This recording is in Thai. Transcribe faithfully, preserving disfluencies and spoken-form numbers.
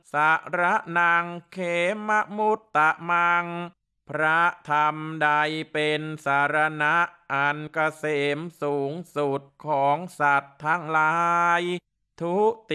สระนังเขมะมุตตะมังพระธรรมใดเป็นสารณะอันเกษมสูงสุดของสัตว์ทั้งหลายทุติ